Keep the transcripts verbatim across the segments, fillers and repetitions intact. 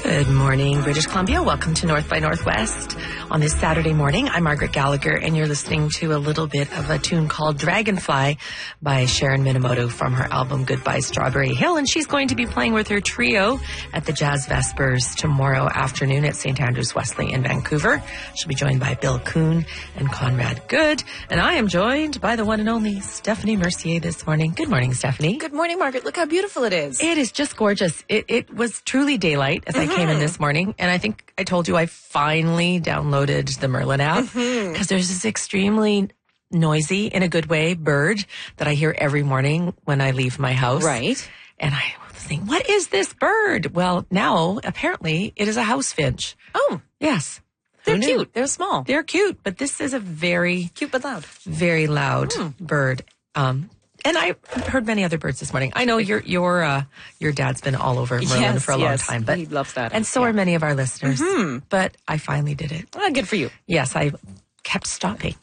Good morning, British Columbia. Welcome to North by Northwest on this Saturday morning. I'm Margaret Gallagher, and you're listening to a little bit of a tune called Dragonfly by Sharon Minamoto from her album Goodbye Strawberry Hill, and she's going to be playing with her trio at the Jazz Vespers tomorrow afternoon at Saint Andrews Wesley in Vancouver. She'll be joined by Bill Kuhn and Conrad Good, and I am joined by the one and only Stephanie Mercier this morning. Good morning, Stephanie. Good morning, Margaret. Look how beautiful it is. It is just gorgeous. It, it was truly daylight as mm-hmm. I came in this morning, and I think I told you I finally downloaded the Merlin app because mm-hmm. there's this extremely noisy, in a good way, bird that I hear every morning when I leave my house. Right. And I think, what is this bird? Well, now, apparently, it is a house finch. Oh. Yes. They're cute. They're small. They're cute, but this is a very... Cute but loud. Very loud mm. bird. Um And I heard many other birds this morning. I know your your uh, your dad's been all over Merlin yes, for a yes. long time, but he loves that, and so yeah. are many of our listeners. Mm-hmm. But I finally did it. Oh, good for you. Yes, I kept stopping.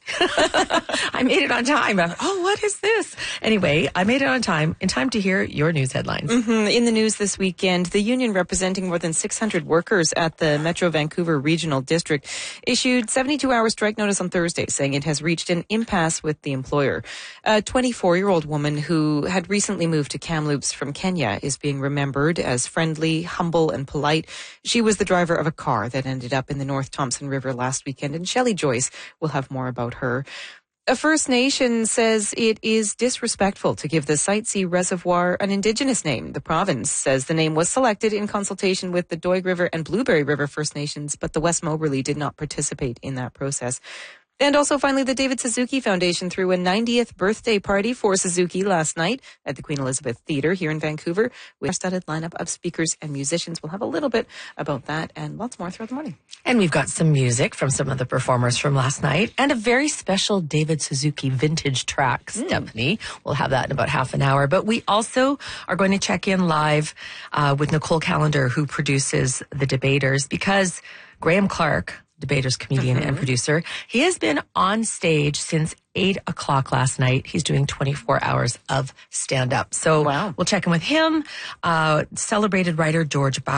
I made it on time. I'm, oh, what is this? Anyway, I made it on time, in time to hear your news headlines. Mm-hmm. In the news this weekend, the union representing more than six hundred workers at the Metro Vancouver Regional District issued seventy-two hour strike notice on Thursday, saying it has reached an impasse with the employer. A twenty-four-year-old woman who had recently moved to Kamloops from Kenya is being remembered as friendly, humble, and polite. She was the driver of a car that ended up in the North Thompson River last weekend, and Shelley Joyce will have more about her. A First Nation says it is disrespectful to give the Sightsee Reservoir an Indigenous name. The province says the name was selected in consultation with the Doig River and Blueberry River First Nations, but the West Moberly did not participate in that process. And also, finally, the David Suzuki Foundation threw a ninetieth birthday party for Suzuki last night at the Queen Elizabeth Theatre here in Vancouver with a studded lineup of speakers and musicians. We'll have a little bit about that and lots more throughout the morning. And we've got some music from some of the performers from last night and a very special David Suzuki vintage track, mm. Stephanie. We'll have that in about half an hour. But we also are going to check in live uh, with Nicole Callender, who produces The Debaters, because Graham Clark, Debaters comedian mm-hmm. and producer, he has been on stage since eight o'clock last night. He's doing twenty-four hours of stand-up. So wow. we'll check in with him. Uh, celebrated writer George Bauer